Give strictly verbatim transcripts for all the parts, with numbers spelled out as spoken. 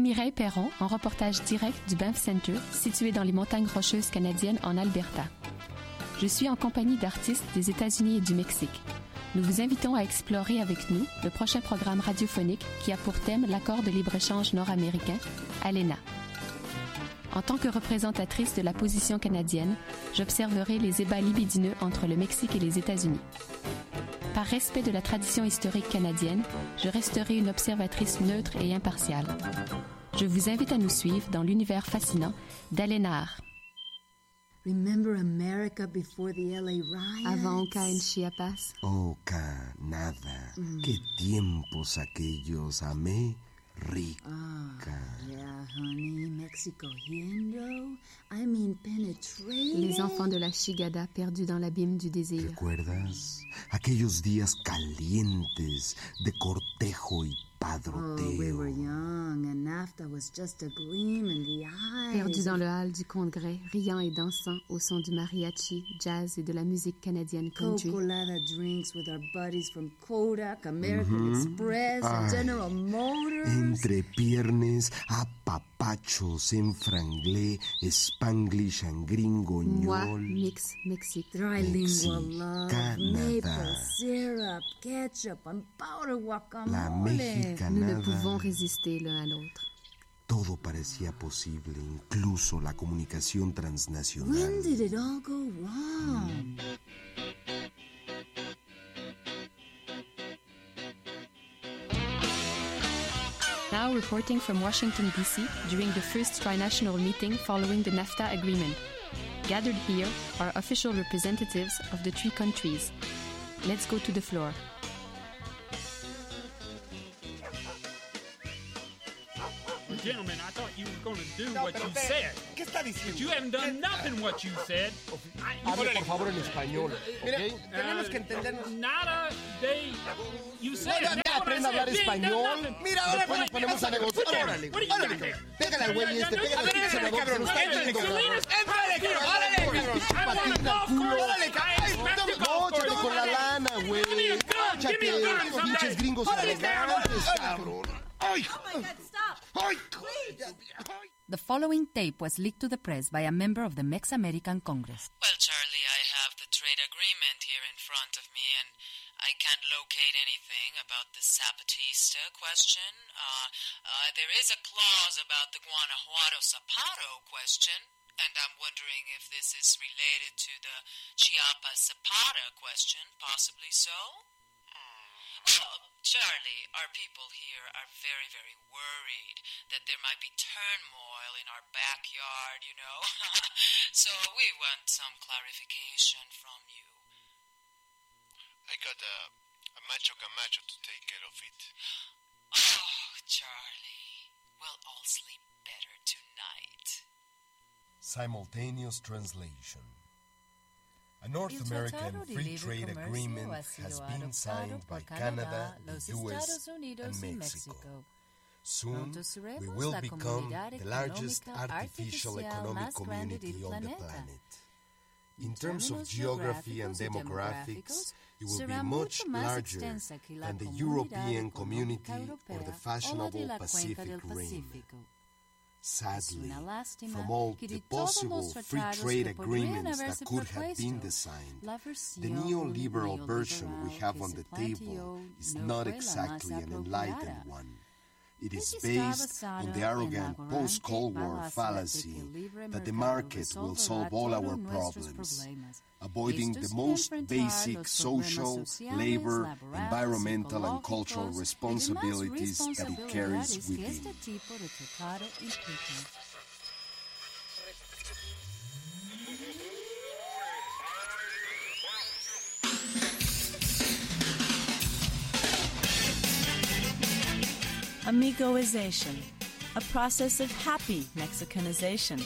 Mireille Perron en reportage direct du Banff Center, situé dans les montagnes rocheuses canadiennes en Alberta. Je suis en compagnie d'artistes des États-Unis et du Mexique. Nous vous invitons à explorer avec nous le prochain programme radiophonique qui a pour thème l'accord de libre-échange nord-américain, A L E N A. En tant que représentatrice de la position canadienne, j'observerai les ébats libidineux entre le Mexique et les États-Unis. Par respect de la tradition historique canadienne, je resterai une observatrice neutre et impartiale. Je vous invite à nous suivre dans l'univers fascinant d'Alénar. Remember America before the L A riots? Avant Oka en Chiapas. Oka, nada. Mm. Qué tiempos aquellos, amé. Rica. Oh, yeah, honey. Mexico Hiendo. I mean, penetrating. Les enfants de la Chigada perdus dans l'abîme du désir. ¿Recuerdas aquellos días calientes de cortejo y padroteo? Oh, we were young and NAFTA was just a gleam in the eyes. Perdus dans le hall du Congrès, riant et dansant au son du mariachi, jazz et de la musique canadienne country. Cocolada drinks with our buddies from Kodak, American mm-hmm. Express, and General Motors. Entre piernas, apapachos en franglais, spanglish and gringoñol. Moi, mix, Mexique. Trilingual love, maple syrup, ketchup, and powder guacamole. La mexicanada. Nous ne pouvons résister l'un à l'autre. Todo parecía posible, incluso la comunicación transnacional. When did it all go wrong? Mm. Now reporting from Washington, D C during the first trinational meeting following the NAFTA agreement. Gathered here are official representatives of the three countries. Let's go to the floor. Gentlemen, I thought you were going to do no, what you te, said. ¿Qué está diciendo? But you haven't done nothing what you said. Hable, por favor, en español. Mira, okay? tenemos uh, que entendernos. Nada de... You said... No, ya aprenda a hablar español. Mira, ahora después nos ponemos a negociar. Órale, órale. Pégale al güey este, pégale al senador. Cabrón, éntrale, cabrón. Éntrale, cabrón. Órale, cabrón. Móchate con la lana, güey. Móchate. Pinches gringos arrogantes, cabrón. Ay. Oh my God, stop! The following tape was leaked to the press by a member of the Mex-American Congress. Well, Charlie, I have the trade agreement here in front of me, and I can't locate anything about the Zapatista question. Uh, uh, there is a clause about the Guanajuato Zapata question, and I'm wondering if this is related to the Chiapas Zapata question, possibly so? Well, Charlie, our people here are very, very worried that there might be turmoil in our backyard, you know. So we want some clarification from you. I got a, a macho camacho to take care of it. Oh, Charlie, we'll all sleep better tonight. Simultaneous translation. A North American Free Trade Agreement has been signed by Canada, the U S, and Mexico. Soon, we will become the largest artificial economic community on the planet. In terms of geography and demographics, it will be much larger than the European community or the fashionable Pacific Rim. Sadly, from all the possible free trade agreements that could have been designed, the neoliberal version we have on the table is not exactly an enlightened one. It is based on the arrogant post-Cold War fallacy that the market will solve all our problems, avoiding the most basic social, labor, environmental, and cultural responsibilities that it carries within. Amigoization, a process of happy Mexicanization.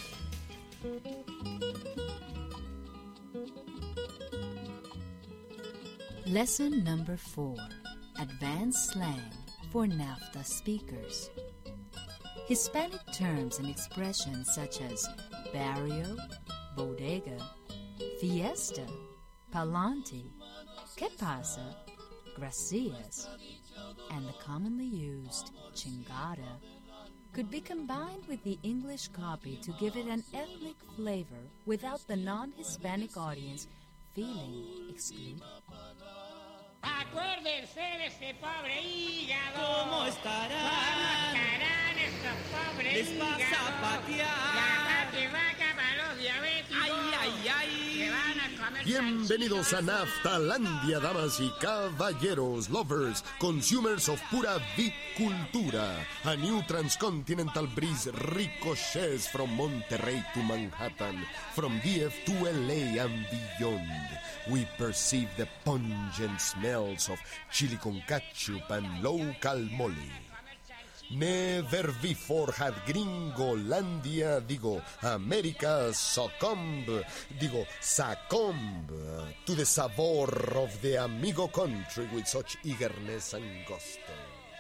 Lesson number four, Advanced Slang for NAFTA Speakers. Hispanic terms and expressions such as barrio, bodega, fiesta, palante, que pasa, gracias, and the commonly used chingada could be combined with the English copy to give it an ethnic flavor without the non-Hispanic audience feeling excluded. Acuérdense de ese pobre hígado. ¿Cómo estarán? ¿Cómo estarán estos pobres Les hígados? vas a patear. La vaca para los diabéticos. Ay, ay, ay. Que van a comer Bienvenidos a Naftalandia, damas y caballeros, lovers, consumers of pura Vicultura. A new transcontinental breeze ricochets from Monterrey to Manhattan, from D F to L A and beyond. We perceive the pungent smells of chili con ketchup and local mole. Never before had Gringolandia, digo, America succumb, digo, succumb to the savor of the amigo country with such eagerness and gusto.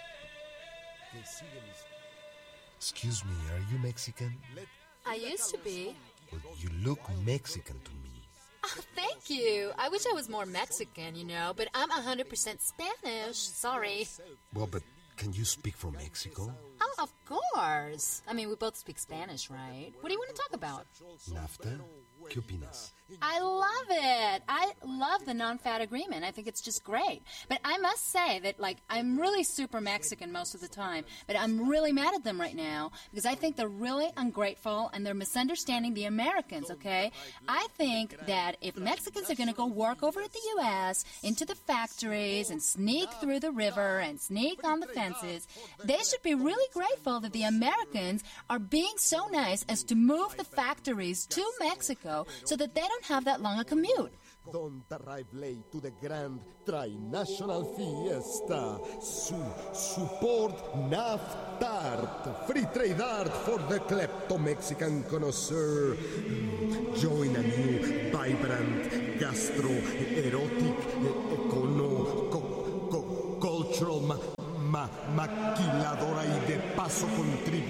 Excuse me, are you Mexican? I used to be. Well, you look Mexican to me. Oh, thank you. I wish I was more Mexican, you know, but I'm one hundred percent Spanish. Sorry. Well, but can you speak from Mexico? Oh, of course. I mean, we both speak Spanish, right? What do you want to talk about? NAFTA? ¿Qué opinas? I love it. I love the non-fat agreement. I think it's just great. But I must say that, like, I'm really super Mexican most of the time, but I'm really mad at them right now because I think they're really ungrateful and they're misunderstanding the Americans, okay? I think that if Mexicans are going to go work over at the U S into the factories and sneak through the river and sneak on the fences, they should be really grateful that the Americans are being so nice as to move the factories to Mexico so that they don't have that long a commute. Don't arrive late to the grand tri-national fiesta. Su support NAFTART, free trade art for the klepto-Mexican connoisseur. Join a new, vibrant, gastro-erotic, econo, co, co, cultural ma, ma, maquiladora y de paso contribuye